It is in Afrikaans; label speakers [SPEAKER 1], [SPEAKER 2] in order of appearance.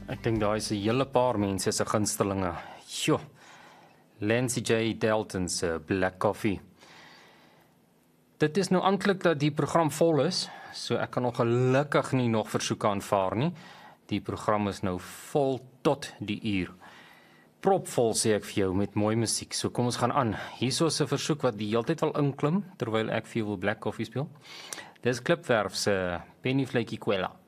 [SPEAKER 1] Ek dink daar is 'n hele paar mense se gunstelinge. Sjoe. Lancy J. Dalton se Black Coffee. Dit is nou eintlik dat die program vol is, so ek kan nog gelukkig nie nog versoeke aanvaar nie. Die program is nou vol tot die uur. Propvol sê ek vir jou met mooi musiek. So kom ons gaan aan. Hierso is 'n versoek wat die hele tyd wil inklim terwyl ek vir jou Black Coffee speel. Dis Klipwerf se Penny Flaky Kwela.